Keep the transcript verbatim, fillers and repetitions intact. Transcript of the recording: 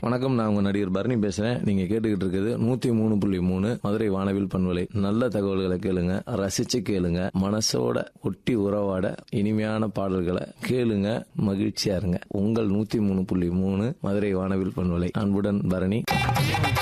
வணக்கம், நான் உங்க நடிகர் பரணி பேசுறேன். நீங்க கேட்டுக்கிட்டு இருக்குது நூத்தி மூணு புள்ளி மூணு மதுரை வானவில் பண்பலை. நல்ல தகவல்களை கேளுங்க, ரசிச்சு கேளுங்க, மனசோட ஒட்டி உறவாட இனிமையான பாடல்களை கேளுங்க, மகிழ்ச்சியா இருங்க. உங்கள் நூத்தி மூணு புள்ளி மூணு மதுரை வானவில் பண்பலை. அன்புடன் பரணி.